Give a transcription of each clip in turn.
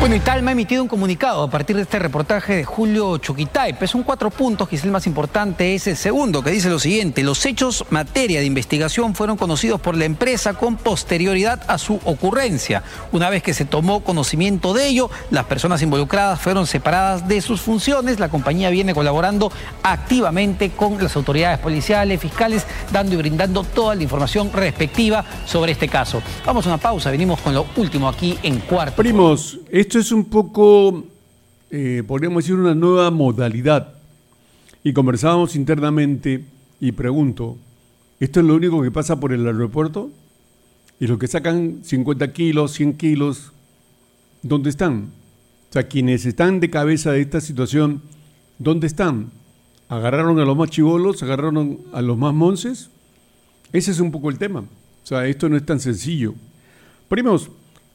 Bueno, Italma ha emitido un comunicado a partir de este reportaje de Julio Chuquitay. Son 4 puntos, quizás el más importante es el segundo, que dice lo siguiente: los hechos materia de investigación fueron conocidos por la empresa con posterioridad a su ocurrencia. Una vez que se tomó conocimiento de ello, las personas involucradas fueron separadas de sus funciones. La compañía viene colaborando activamente con las autoridades policiales, fiscales, dando y brindando toda la información respectiva sobre este caso. Vamos a una pausa, venimos con lo último aquí en Cuarto. Primos, esto es un poco, podríamos decir, una nueva modalidad. Y conversábamos internamente y pregunto, ¿esto es lo único que pasa por el aeropuerto? Y los que sacan 50 kilos, 100 kilos, ¿dónde están? O sea, quienes están de cabeza de esta situación, ¿dónde están? ¿Agarraron a los más chibolos? ¿Agarraron a los más monces? Ese es un poco el tema. O sea, esto no es tan sencillo. Primos,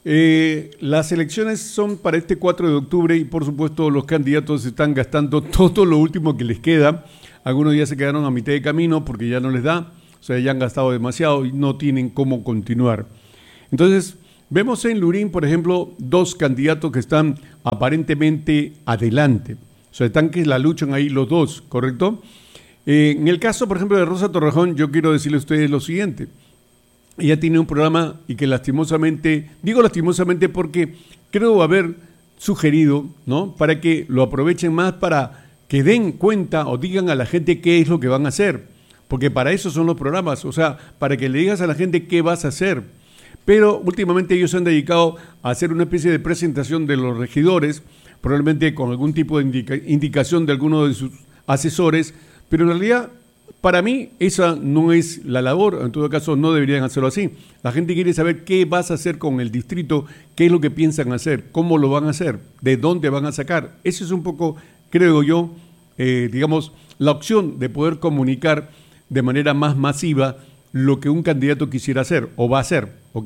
las elecciones son para este 4 de octubre y por supuesto los candidatos están gastando todo lo último que les queda. Algunos ya se quedaron a mitad de camino porque ya no les da, o sea, ya han gastado demasiado y no tienen cómo continuar. Entonces, vemos en Lurín, por ejemplo, 2 candidatos que están aparentemente adelante. O sea, están que la luchan ahí los dos, ¿correcto? En el caso, por ejemplo, de Rosa Torrejón, yo quiero decirle a ustedes lo siguiente. Ella tiene un programa y que lastimosamente, digo lastimosamente porque creo haber sugerido, ¿no?, para que lo aprovechen más, para que den cuenta o digan a la gente qué es lo que van a hacer, porque para eso son los programas, o sea, para que le digas a la gente qué vas a hacer. Pero últimamente ellos se han dedicado a hacer una especie de presentación de los regidores, probablemente con algún tipo de indicación de alguno de sus asesores, pero en realidad, para mí, esa no es la labor. En todo caso, no deberían hacerlo así. La gente quiere saber qué vas a hacer con el distrito, qué es lo que piensan hacer, cómo lo van a hacer, de dónde van a sacar. Eso es un poco, creo yo, digamos, la opción de poder comunicar de manera más masiva lo que un candidato quisiera hacer o va a hacer, ¿ok?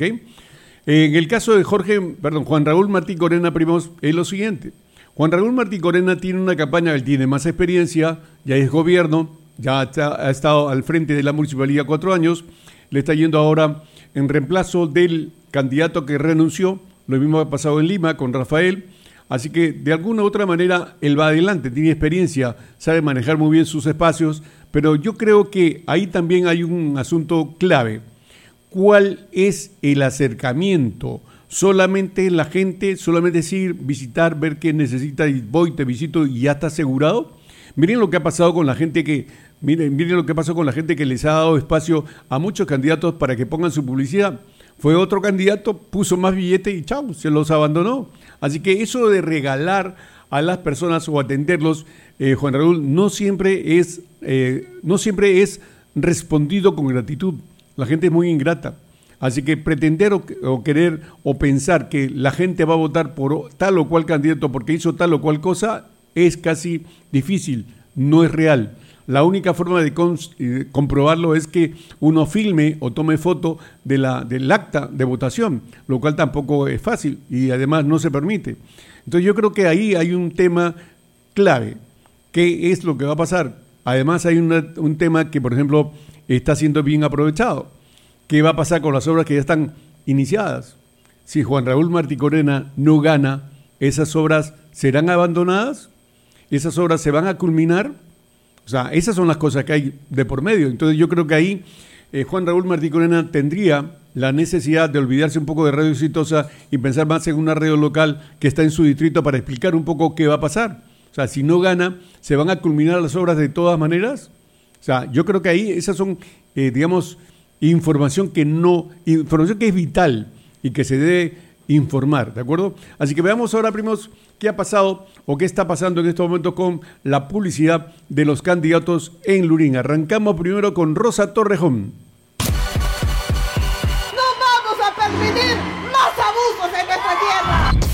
En el caso de Juan Raúl Martí Corena, primos, es lo siguiente. Juan Raúl Martí Corena tiene una campaña, él tiene más experiencia, ya es gobierno, ya ha estado al frente de la municipalidad 4 años, le está yendo ahora en reemplazo del candidato que renunció, lo mismo ha pasado en Lima con Rafael, así que de alguna u otra manera él va adelante, tiene experiencia, sabe manejar muy bien sus espacios, pero yo creo que ahí también hay un asunto clave. ¿Cuál es el acercamiento? ¿Solamente la gente, solamente decir, visitar, ver qué necesita y voy, te visito y ya está asegurado? Miren lo que ha pasado con la gente miren lo que pasó con la gente que les ha dado espacio a muchos candidatos para que pongan su publicidad. Fue otro candidato, puso más billete y chao, se los abandonó. Así que eso de regalar a las personas o atenderlos, Juan Raúl, no siempre es respondido con gratitud. La gente es muy ingrata. Así que pretender o querer o pensar que la gente va a votar por tal o cual candidato porque hizo tal o cual cosa es casi difícil, no es real. La única forma de comprobarlo es que uno filme o tome foto del acta de votación, lo cual tampoco es fácil y además no se permite. Entonces yo creo que ahí hay un tema clave. ¿Qué es lo que va a pasar? Además hay un tema que, por ejemplo, está siendo bien aprovechado. ¿Qué va a pasar con las obras que ya están iniciadas? Si Juan Raúl Martí Corena no gana, ¿esas obras serán abandonadas? ¿Esas obras se van a culminar? O sea, esas son las cosas que hay de por medio. Entonces yo creo que ahí Juan Raúl Martí Corena tendría la necesidad de olvidarse un poco de Radio Exitosa y pensar más en una radio local que está en su distrito para explicar un poco qué va a pasar. O sea, si no gana, ¿se van a culminar las obras de todas maneras? O sea, yo creo que ahí esas son, información que es vital y que se debe informar, ¿de acuerdo? Así que veamos ahora, primos, qué ha pasado o qué está pasando en este momento con la publicidad de los candidatos en Lurín. Arrancamos primero con Rosa Torrejón.